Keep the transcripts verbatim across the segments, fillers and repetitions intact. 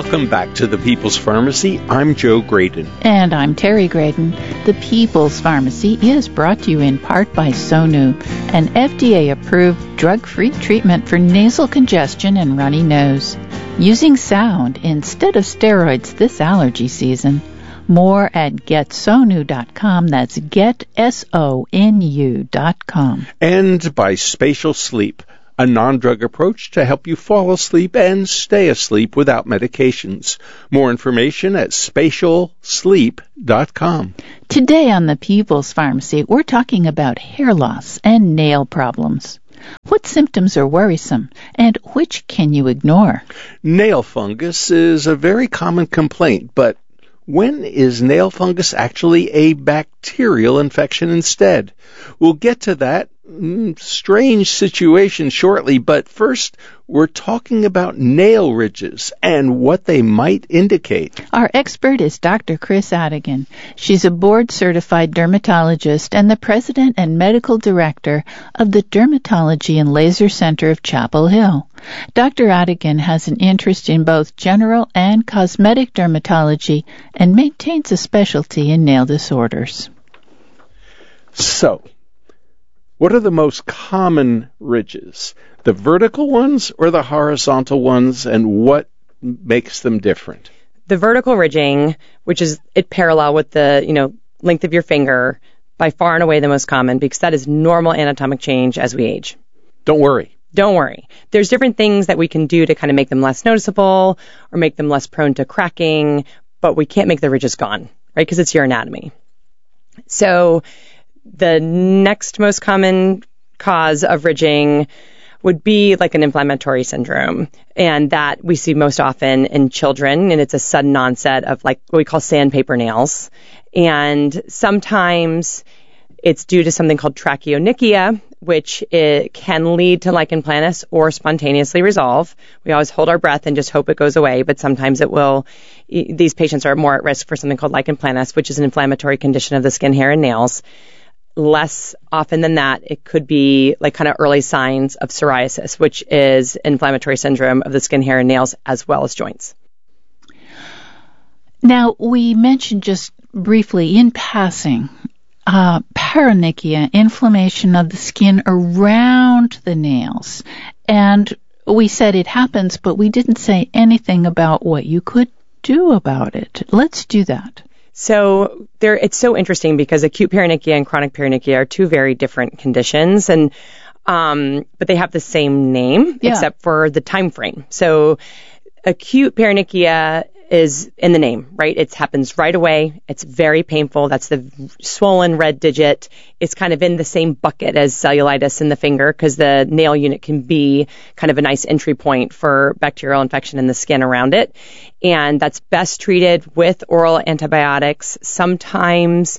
Welcome back to the People's Pharmacy. I'm Joe Graydon. And I'm Terry Graydon. The People's Pharmacy is brought to you in part by Sonu, an F D A-approved drug-free treatment for nasal congestion and runny nose. Using sound instead of steroids this allergy season. More at get sonu dot com. That's get, S O N U dot com. And by Spatial Sleep, a non-drug approach to help you fall asleep and stay asleep without medications. More information at spatial sleep dot com. Today on the People's Pharmacy, we're talking about hair loss and nail problems. What symptoms are worrisome, and which can you ignore? Nail fungus is a very common complaint, but when is nail fungus actually a bacterial infection instead? We'll get to that mm, strange situation shortly, but first we're talking about nail ridges and what they might indicate. Our expert is Doctor Chris Adigan. She's a board-certified dermatologist and the president and medical director of the Dermatology and Laser Center of Chapel Hill. Doctor Adigan has an interest in both general and cosmetic dermatology and maintains a specialty in nail disorders. So, what are the most common ridges? The vertical ones or the horizontal ones, and what makes them different? The vertical ridging, which is it parallel with the, you know, length of your finger, by far and away the most common because that is normal anatomic change as we age. Don't worry. Don't worry. There's different things that we can do to kind of make them less noticeable or make them less prone to cracking, but we can't make the ridges gone, right? Because it's your anatomy. So the next most common cause of ridging would be like an inflammatory syndrome, and that we see most often in children, and it's a sudden onset of like what we call sandpaper nails. And sometimes it's due to something called trachyonychia, which it can lead to lichen planus or spontaneously resolve. We always hold our breath and just hope it goes away, but sometimes it will. These patients are more at risk for something called lichen planus, which is an inflammatory condition of the skin, hair, and nails. Less often than that, it could be like kind of early signs of psoriasis, which is inflammatory syndrome of the skin, hair, and nails, as well as joints. Now, we mentioned just briefly in passing, uh, paronychia, inflammation of the skin around the nails. And we said it happens, but we didn't say anything about what you could do about it. Let's do that. So there, it's so interesting because acute paronychia and chronic paronychia are two very different conditions, and um, but they have the same name yeah. except for the time frame. So acute paronychia is in the name, right? It happens right away. It's very painful. That's the swollen red digit. It's kind of in the same bucket as cellulitis in the finger because the nail unit can be kind of a nice entry point for bacterial infection in the skin around it. And that's best treated with oral antibiotics. Sometimes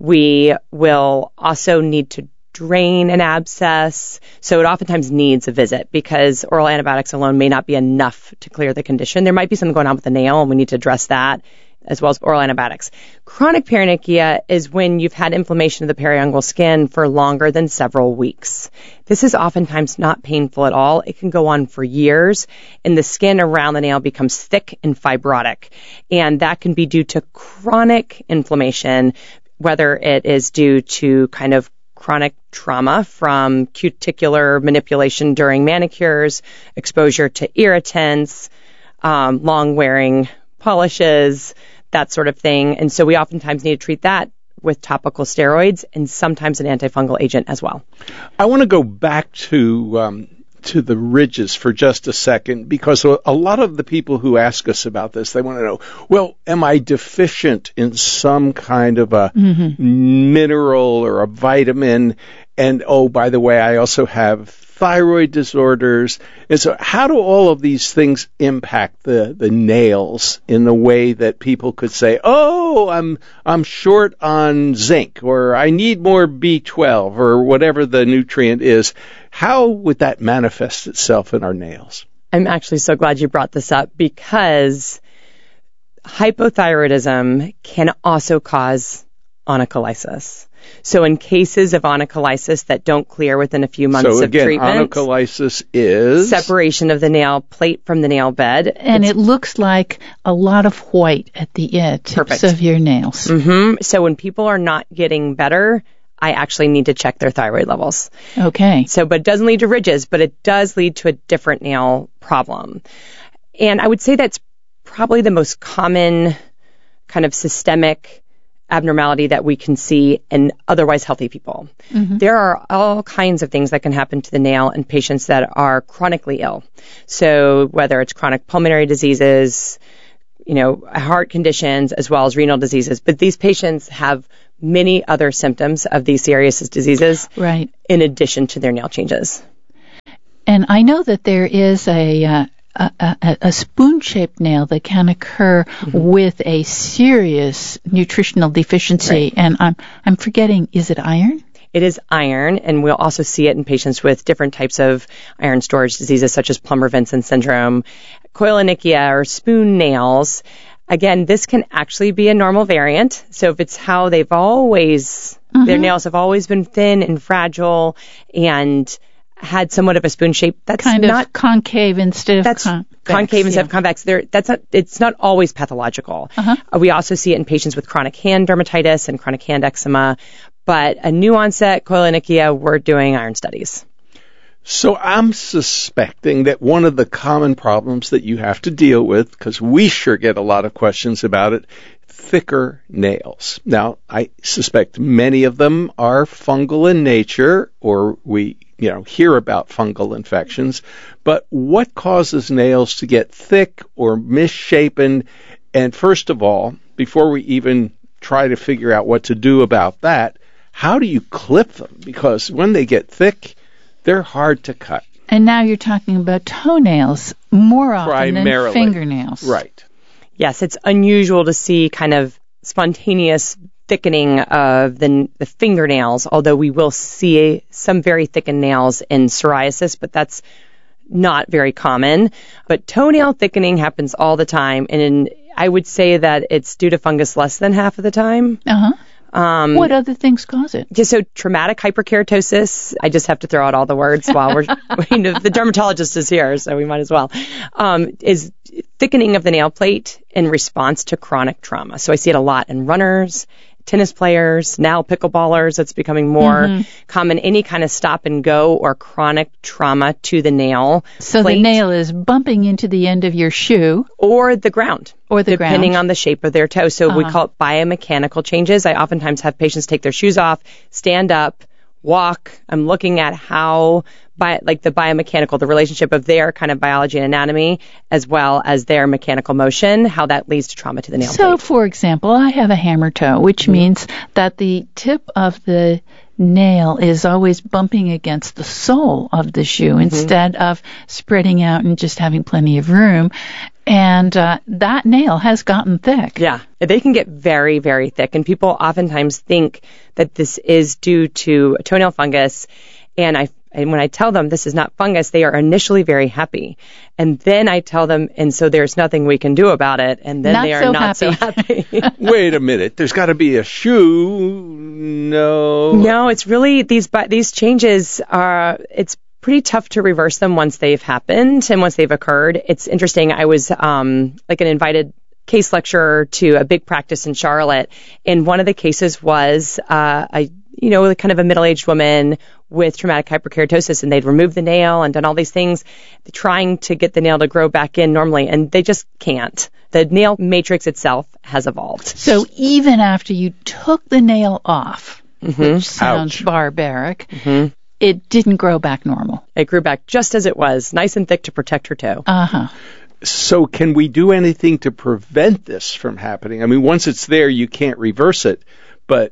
we will also need to drain an abscess, so it oftentimes needs a visit because oral antibiotics alone may not be enough to clear the condition. There might be something going on with the nail, and we need to address that, as well as oral antibiotics. Chronic paronychia is when you've had inflammation of the periungual skin for longer than several weeks. This is oftentimes not painful at all. It can go on for years, and the skin around the nail becomes thick and fibrotic, and that can be due to chronic inflammation, whether it is due to kind of chronic trauma from cuticular manipulation during manicures, exposure to irritants, um, long-wearing polishes, that sort of thing. And so we oftentimes need to treat that with topical steroids and sometimes an antifungal agent as well. I want to go back to um, to the ridges for just a second, because a lot of the people who ask us about this, they want to know, well, am I deficient in some kind of a mm-hmm. mineral or a vitamin? And, oh, by the way, I also have thyroid disorders. And so how do all of these things impact the, the nails in the way that people could say, oh, I'm I'm short on zinc, or I need more B twelve, or whatever the nutrient is? How would that manifest itself in our nails? I'm actually so glad you brought this up, because hypothyroidism can also cause onycholysis. So in cases of onycholysis that don't clear within a few months so of again, treatment, onycholysis is separation of the nail plate from the nail bed. And it's, it looks like a lot of white at the tips perfect. of your nails. Mm-hmm. So when people are not getting better, I actually need to check their thyroid levels. Okay. So, but it doesn't lead to ridges, but it does lead to a different nail problem. And I would say that's probably the most common kind of systemic abnormality that we can see in otherwise healthy people. Mm-hmm. There are all kinds of things that can happen to the nail in patients that are chronically ill. So whether it's chronic pulmonary diseases, you know, heart conditions, as well as renal diseases. But these patients have many other symptoms of these serious diseases, right, in addition to their nail changes. And I know that there is a uh, a, a, a spoon-shaped nail that can occur mm-hmm. with a serious nutritional deficiency, right. and I'm I'm forgetting, is it iron? It is iron, and we'll also see it in patients with different types of iron storage diseases, such as Plummer-Vinson syndrome, koilonychia, or spoon nails. Again, this can actually be a normal variant. So if it's how they've always, mm-hmm. their nails have always been thin and fragile and had somewhat of a spoon shape, that's kind not of concave instead of that's convex. Concave instead yeah. of convex. They're, that's not, it's not always pathological. Uh-huh. Uh, we also see it in patients with chronic hand dermatitis and chronic hand eczema. But a new onset koilonychia, we're doing iron studies. So I'm suspecting that one of the common problems that you have to deal with, because we sure get a lot of questions about it, thicker nails. Now, I suspect many of them are fungal in nature, or we, you know, hear about fungal infections. But what causes nails to get thick or misshapen? And first of all, before we even try to figure out what to do about that, how do you clip them? Because when they get thick, they're hard to cut. And now you're talking about toenails more often Primarily. than fingernails. Right. Yes, it's unusual to see kind of spontaneous thickening of the, the fingernails, although we will see some very thickened nails in psoriasis, but that's not very common. But toenail thickening happens all the time, and in, I would say that it's due to fungus less than half of the time. Uh-huh. Um, what other things cause it? Yeah, so traumatic hyperkeratosis, I just have to throw out all the words while we're, you know, the dermatologist is here, so we might as well, um, is thickening of the nail plate in response to chronic trauma. So I see it a lot in runners, tennis players, now pickleballers. It's becoming more mm-hmm. common. Any kind of stop and go or chronic trauma to the nail So plate. The nail is bumping into the end of your shoe. Or the ground. Or the ground. Depending on the shape of their toe. So uh-huh. we call it biomechanical changes. I oftentimes have patients take their shoes off, stand up, walk. I'm looking at how, bi- like the biomechanical, the relationship of their kind of biology and anatomy, as well as their mechanical motion, how that leads to trauma to the nail so, plate. So, for example, I have a hammer toe, which mm-hmm. means that the tip of the nail is always bumping against the sole of the shoe mm-hmm. instead of spreading out and just having plenty of room. And uh, that nail has gotten thick. Yeah, they can get very, very thick. And people oftentimes think that this is due to toenail fungus. And I, and when I tell them this is not fungus, they are initially very happy. And then I tell them, and so there's nothing we can do about it. And then not they are so not happy. so happy. Wait a minute. There's got to be a shoe. No. No, it's really these, these changes are, it's pretty tough to reverse them once they've happened and once they've occurred. It's interesting. I was um, like an invited case lecturer to a big practice in Charlotte, and one of the cases was uh, a you know kind of a middle-aged woman with traumatic hyperkeratosis, and they'd removed the nail and done all these things, trying to get the nail to grow back in normally, and they just can't. The nail matrix itself has evolved. So even after you took the nail off, mm-hmm. which sounds Ouch. barbaric, mm-hmm. it didn't grow back normal. It grew back just as it was, nice and thick to protect her toe. Uh-huh. So can we do anything to prevent this from happening? I mean, once it's there, you can't reverse it, but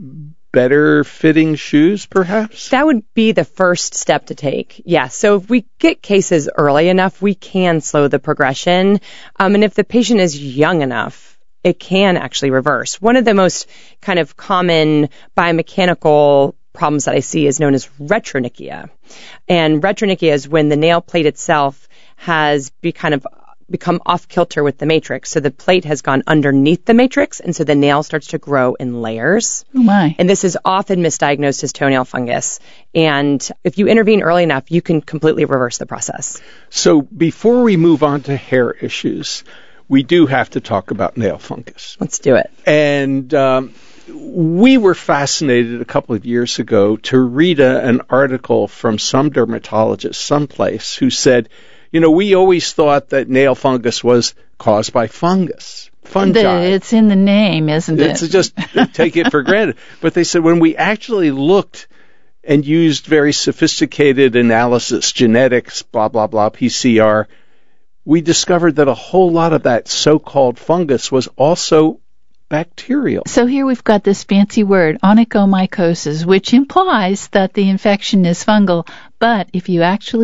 better fitting shoes, perhaps? That would be the first step to take. Yeah. So if we get cases early enough, we can slow the progression. Um, and if the patient is young enough, it can actually reverse. One of the most kind of common biomechanical problems that I see is known as retronychia. And retronychia is when the nail plate itself has be kind of become off kilter with the matrix. So the plate has gone underneath the matrix, and so the nail starts to grow in layers. Oh my. And this is often misdiagnosed as toenail fungus. And if you intervene early enough, you can completely reverse the process. So before we move on to hair issues, we do have to talk about nail fungus. Let's do it. And um, we were fascinated a couple of years ago to read a, an article from some dermatologist someplace who said, you know, we always thought that nail fungus was caused by fungus, fungi. The, it's in the name, isn't it? It's just take it for granted. But they said when we actually looked and used very sophisticated analysis, genetics, blah, blah, blah, P C R, we discovered that a whole lot of that so-called fungus was also bacterial. So here we've got this fancy word, onychomycosis, which implies that the infection is fungal. But if you actually